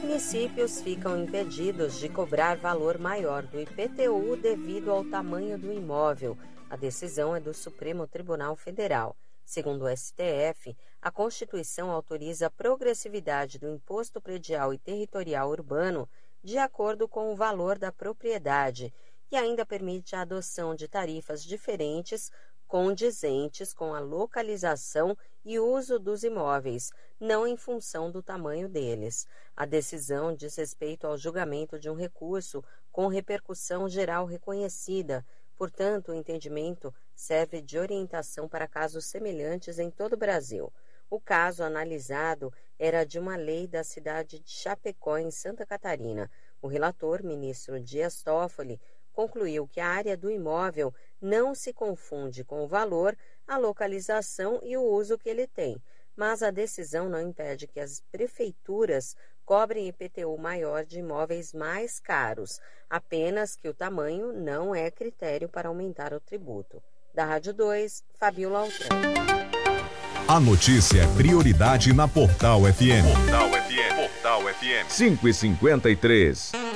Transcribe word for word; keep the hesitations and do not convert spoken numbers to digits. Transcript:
Municípios ficam impedidos de cobrar valor maior do I P T U devido ao tamanho do imóvel. A decisão é do Supremo Tribunal Federal. Segundo o S T F, a Constituição autoriza a progressividade do imposto predial e territorial urbano de acordo com o valor da propriedade e ainda permite a adoção de tarifas diferentes condizentes com a localização e uso dos imóveis, não em função do tamanho deles. A decisão diz respeito ao julgamento de um recurso com repercussão geral reconhecida. Portanto, o entendimento serve de orientação para casos semelhantes em todo o Brasil. O caso analisado era de uma lei da cidade de Chapecó, em Santa Catarina. O relator, ministro Dias Toffoli, concluiu que a área do imóvel não se confunde com o valor, a localização e o uso que ele tem, mas a decisão não impede que as prefeituras cobrem I P T U maior de imóveis mais caros, apenas que o tamanho não é critério para aumentar o tributo. Da Rádio dois, Fabiola Altran. A notícia é prioridade na Portal F M. Portal F M. Portal F M. cinco e cinquenta e três.